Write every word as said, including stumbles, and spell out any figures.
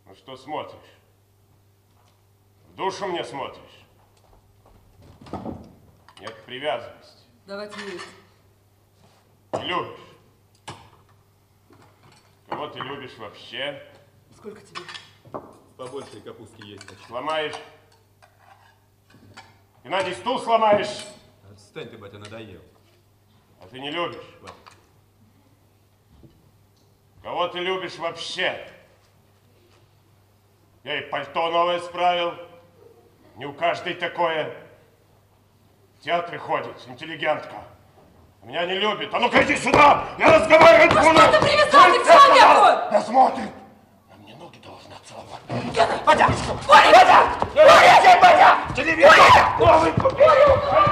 Ну что смотришь? В душу мне смотришь? Нет привязанности. Давайте есть. Не любишь? Кого ты любишь вообще? Сколько тебе? Побольше капустки есть хочу. Сломаешь? Геннадий, стул сломаешь? Отстань ты, батя, надоел. А ты не любишь? Батя. Кого ты любишь вообще? Я и пальто новое справил. Не у каждой такое. В театры ходит, интеллигентка. Меня не любит. А ну-ка иди сюда! Я разговаривать буду! Ну что ты привязал к человеку? Я смотрит. На мне ноги должна целовать. Батя! Боря! Батя! Батя! Телевизор! Новый купил!